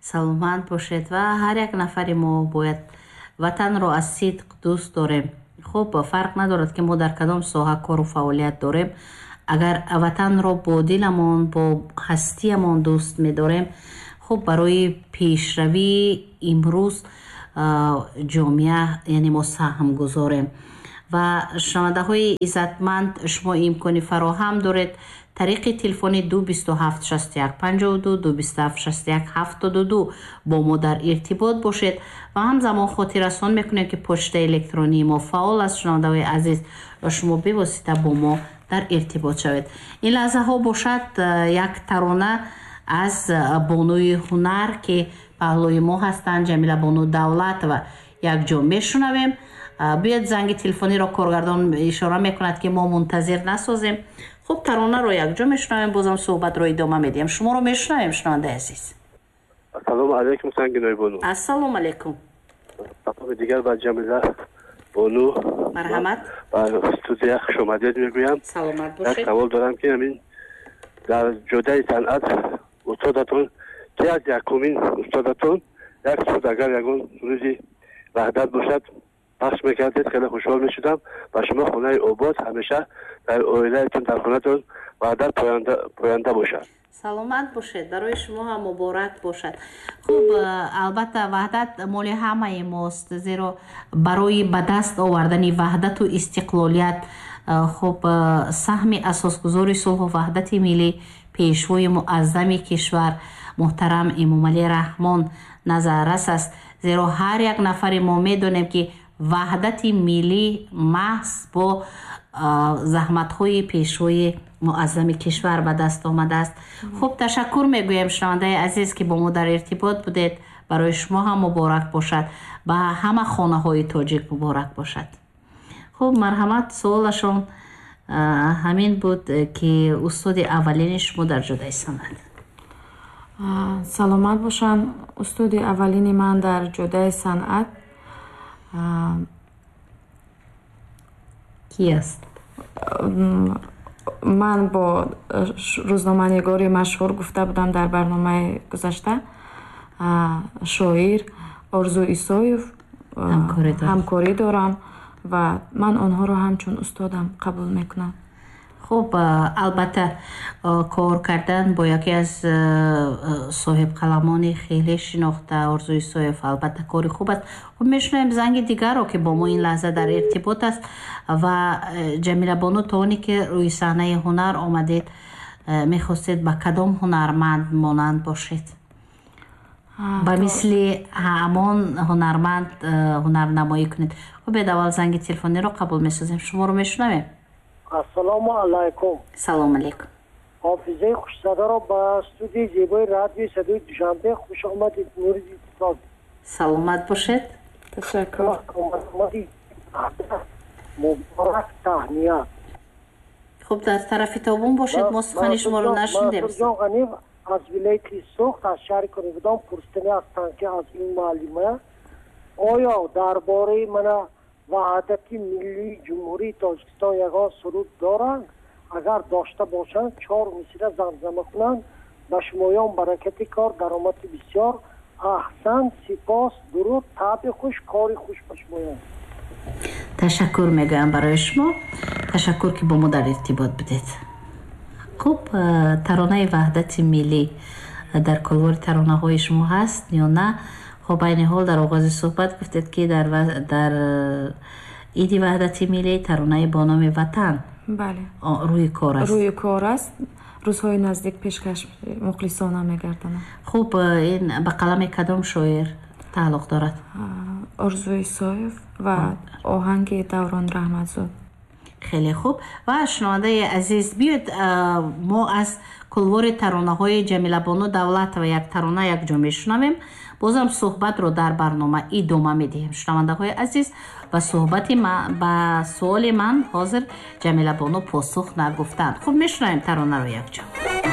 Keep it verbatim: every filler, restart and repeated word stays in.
саломат бошед ва ҳар як нафари мо бояд ватанро аз сидқ дӯст дорем. хуб фарқ надорад ки мо дар кадом соҳа кору фаъолият дорем. агар ватанро бо диламон бо ҳастиямон дӯст медорем, хуб барои пешравии имрӯз ҷомеа яъне мо саҳм гузорем. ва шунавандаҳои иззатманд, шумо имкони фароҳам доред тариқи телефони ду бисту ҳафт шасту як панҷоҳу ду ду бисту ҳафт шасту як ҳафтоду ду бо мо дар иртибот бошед ва ҳамзамон хотиррасон мекунем ки почтаи электронии мо фаъол аст. шунавандаҳои азиз, шумо бевосита бо мо дар иртибот шавед. ин лаҳзаҳо бошад як тарона аз бонуи ҳунар ки паҳлӯи мо ҳастанд, ҷамила бону давлатова. якҷо мешунавем. биёед занги телефониро коргардон ишора мекунад ки мо мунтазир насозем. хуб таронаро якҷо мешунавем, бозам суҳбатро идома медиҳем. шуморо мешунавем шунавандаи азиз. ассалому алайкум сангинои бону. ассалому алайкум. сапоби дигар ба ҷамила бону марҳамат. ба студия хушомадед мегӯям. саломат бошед. як савол дорам ки ҳамин дар ҷодаи санъат устодатон ки аз якумин устодатон як суд агар ягон рӯзи ваҳдат бошад пахш мекардед, хеле хушҳол мешудам. ба шумо хонаи обод ҳамеша дар оилаатон дар хонатон ваҳдат поянда бошад. саломат бошед, барои шумо ҳам муборак бошад. хуб албатта ваҳдат моли ҳамаи мост, зеро барои ба даст овардани ваҳдату истиқлолият хуб саҳми асосгузори сулҳу ваҳдати миллӣ пешвои муаззами кишвар муҳтарам Эмомалӣ Раҳмон назаррас аст. зеро ҳар як нафари мо медонем ки ваҳдати миллӣ маҳз бо заҳматҳои пешвои муаззами кишвар ба даст омадааст. хуб ташаккур мегӯем шунавандаи азиз ки бо мо дар иртибот будед. барои шумо ҳам муборак бошад, ба ҳама хонаҳои тоҷик муборак бошад. хуб марҳамат, суолашон ҳамин буд ки устоди аввалини шумо дар ҷодаи санъат. саломат бошанд. устоди аввалини ман дар ҷодаи санъат ки аст? ман бо рӯзноманигори машҳур гуфта будам дар барномаи гузашта, шоир Орзу Исоев ҳамкорӣ дорам ва ман онҳоро ҳамчун устодам қабул мекунам. хуб албатта кор кардан бо яке аз соҳибқаламони хеле шинохта Орзу Исоев албатта кори хуб аст. хуб мешунавем занги дигарро ки бо мо ин лаҳза дар иртибот аст ва ҷамила бону то оне ки рӯи саҳнаи ҳунар омадед, мехостед ба кадом ҳунарманд монанд бошед? ба мисли ҳамон ҳунарманд ҳунарнамоӣ кунед. хубед аввал занги телефониро қабул месозем. шуморо мешунавем. ассалому алайкум. салом алайкум. ҳофизаи хушсадаро ба студияи зебои радиои садои душанбе хуш омадед. нуриди сод. саломат бошед. ташаккур. муборак таҳният. хуб дар тарафи тобун бошед, мо сухани шуморо нашнидем. аз вилояти Сӯхт аз шаҳри Кунигудон пурсидани ҳастанд ки аз ин муаллима оё дар бораи мана ваҳдати миллии ҷумҳурии Тоҷикистон ягон суруд доранд? агар дошта бошанд чор мисра замзама кунанд. ба шумоён баракати кор, даромади бисёр. аҳсан, сипос, дуруд, табъи хуш, кори хуш ба шумоён. ташаккур мегӯям барои шумо. ташаккур ки бо мо дар иртибот будед. хуб таронаи ваҳдати миллӣ дар кулвори таронаҳои шумо ҳаст ё на? хуб айни ҳол дар оғози суҳбат гуфтед ки дар дар иди ваҳдати миллӣ таронаи бо номи ватан бале рӯи кор аст. рӯи кор аст. рӯзҳои наздик пешкаш мухлисона мегардонад. хуб ин ба қалами кадом шоир тааллуқ дорад? Орзу Исоев ва оҳанги Даврон Раҳматзод. хеле хуб. ва шунавандаи азиз, биёед мо аз кулвори таронаҳои ҷамилабону давлатова як тарона якҷо мешунавем. бозам суҳбатро дар барнома идома медиҳем. шунавандаҳои азиз, ба суҳбати ман, ба суоли ман ҳозир ҷамилабону посух нагуфтанд. хуб мешунавем таронаро якҷо.